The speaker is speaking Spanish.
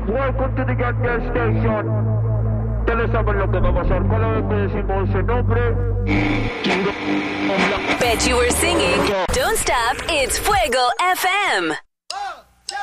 Welcome to the Gas Station. Ustedes saben lo que va a pasar. Cada vez que decimos ese nombre, Bet you were singing. Don't stop. It's Fuego FM.